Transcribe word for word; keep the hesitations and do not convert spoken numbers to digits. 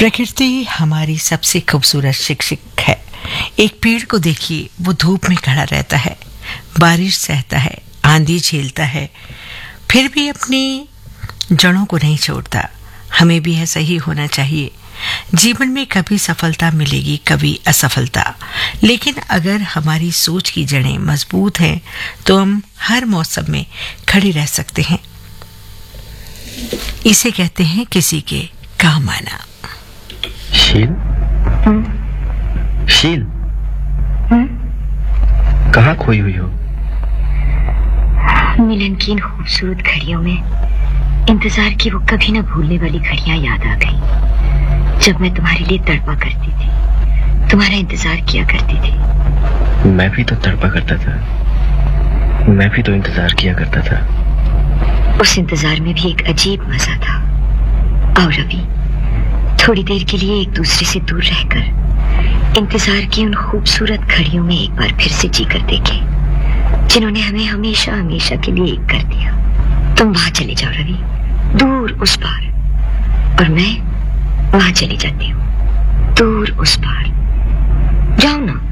प्रकृति हमारी सबसे खूबसूरत शिक्षक है। एक पेड़ को देखिए, वो धूप में खड़ा रहता है, बारिश सहता है, आंधी झेलता है, फिर भी अपनी जड़ों को नहीं छोड़ता। हमें भी ऐसा ही होना चाहिए। जीवन में कभी सफलता मिलेगी, कभी असफलता, लेकिन अगर हमारी सोच की जड़ें मजबूत हैं तो हम हर मौसम में खड़े रह सकते हैं। इसे कहते हैं किसी के काम आना। शील, हम्म शील, हम्म कहाँ खोई हुई हो? मिलन की इन खूबसूरत घड़ियों में इंतजार की वो कभी न भूलने वाली घड़ियां याद आ गई, जब मैं तुम्हारे लिए तड़पा करती थी, तुम्हारा इंतजार किया करती थी। मैं भी तो तड़पा करता था, मैं भी तो इंतजार किया करता था। उस इंतजार में भी एक अजीब मजा था। आओ रवि, थोड़ी देर के लिए एक दूसरे से दूर रहकर इंतजार की उन खूबसूरत घड़ियों में एक बार फिर से जीकर देखें, जिन्होंने हमें हमेशा हमेशा के लिए एक कर दिया। तुम वहां चले जाओ रवि, दूर उस पार, और मैं वहां चली जाती हूँ, दूर उस पार। जाओ ना।